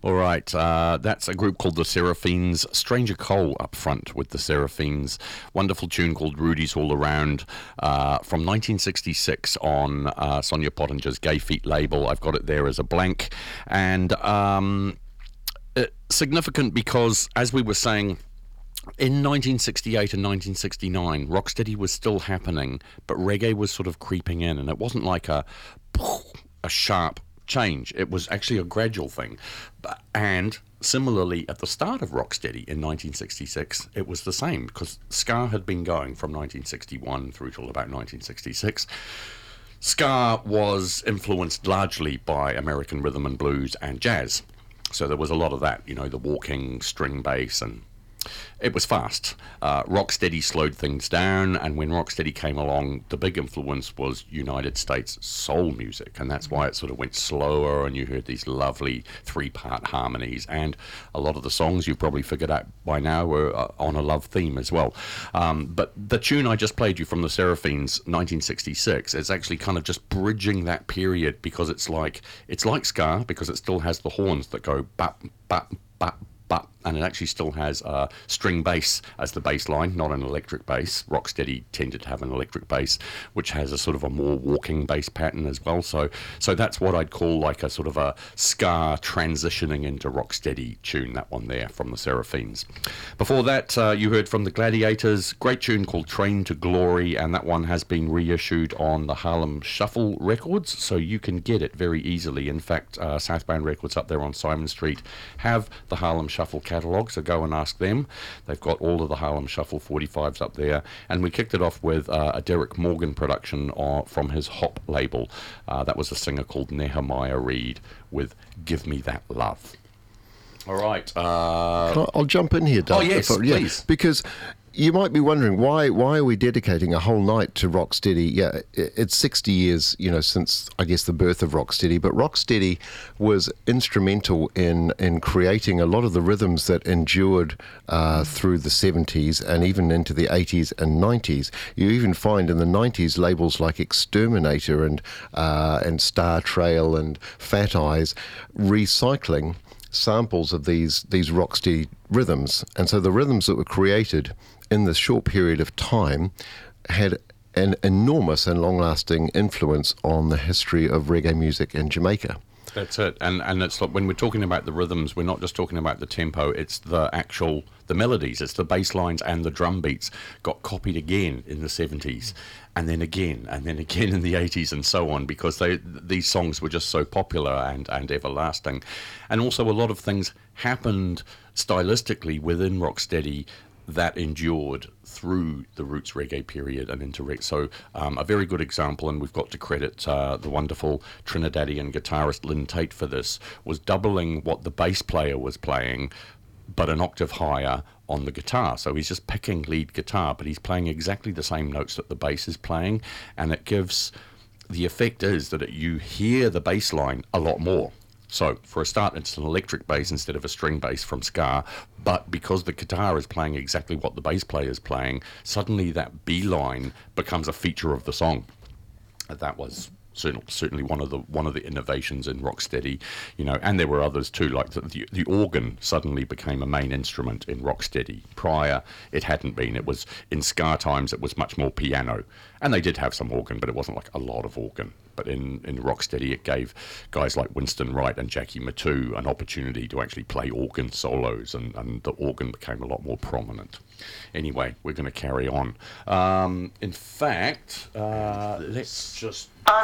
All right, that's a group called the Seraphines. Stranger Cole up front with the Seraphines. Wonderful tune called Rudy's All Around from 1966 on Sonia Pottinger's Gay Feet label. I've got it there as a blank. And significant because, as we were saying, in 1968 and 1969, rocksteady was still happening, but reggae was sort of creeping in, and it wasn't like a sharp change. It was actually a gradual thing. And similarly, at the start of rocksteady in 1966, it was the same, because ska had been going from 1961 through till about 1966. Ska was influenced largely by American rhythm and blues and jazz. So there was a lot of that, the walking string bass, and it was fast. Rocksteady slowed things down, and when Rocksteady came along, the big influence was United States soul music, and that's why it sort of went slower, and you heard these lovely three-part harmonies, and a lot of the songs you've probably figured out by now were on a love theme as well. But the tune I just played you from the Seraphines, 1966, is actually kind of just bridging that period, because it's like ska, because it still has the horns that go bap, bap, bap, but, and it actually still has string bass as the bass line, not an electric bass. Rocksteady tended to have an electric bass, which has a sort of a more walking bass pattern as well. So that's what I'd call like a sort of a ska transitioning into rocksteady tune, that one there from the Seraphines. Before that, you heard from the Gladiators, great tune called Train to Glory, and that one has been reissued on the Harlem Shuffle Records, so you can get it very easily. In fact, Southbound Records up there on Simon Street have the Harlem Shuffle catalogue, so go and ask them. They've got all of the Harlem Shuffle 45s up there, and we kicked it off with a Derek Morgan production from his Hop label. That was a singer called Nehemiah Reed with Give Me That Love. All right. I'll jump in here, Doug. Oh, yes, please. Because you might be wondering, why are we dedicating a whole night to Rocksteady? Yeah, it's 60 years, since, I guess, the birth of Rocksteady, but Rocksteady was instrumental in creating a lot of the rhythms that endured through the 70s and even into the 80s and 90s. You even find in the 90s labels like Exterminator and Star Trail and Fat Eyes recycling samples of these rocksteady rhythms. And so the rhythms that were created in this short period of time had an enormous and long-lasting influence on the history of reggae music in Jamaica. That's it. And it's like, when we're talking about the rhythms, we're not just talking about the tempo, it's the melodies, it's the bass lines and the drum beats got copied again in the 70s, and then again in the 80s and so on, because these songs were just so popular and everlasting. And also a lot of things happened stylistically within Rocksteady that endured through the roots reggae period and into reggae. So a very good example, and we've got to credit the wonderful Trinidadian guitarist Lynn Tate for this, was doubling what the bass player was playing, but an octave higher on the guitar. So he's just picking lead guitar, but he's playing exactly the same notes that the bass is playing, and it gives, the effect is that you hear the bass line a lot more. So for a start, it's an electric bass instead of a string bass from ska, but because the guitar is playing exactly what the bass player is playing, suddenly that B line becomes a feature of the song. That was certainly one of the innovations in Rocksteady, and there were others too, like the organ suddenly became a main instrument in Rocksteady. Prior, it hadn't been. It was, in ska times, it was much more piano, and they did have some organ, but it wasn't like a lot of organ. But in Rocksteady, it gave guys like Winston Wright and Jackie Matu an opportunity to actually play organ solos, and the organ became a lot more prominent. Anyway, we're going to carry on. In fact, let's just...